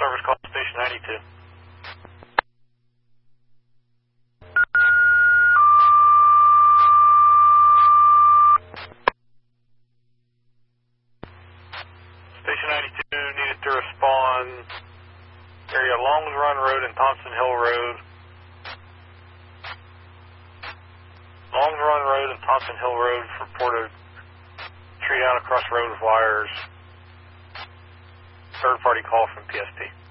service call station 92. Station 92 needed to respond area Longs Run Road and Thompson Hill Road. Longs Run Road and Thompson Hill Road reported tree down across road with wires. Third party call from PSP.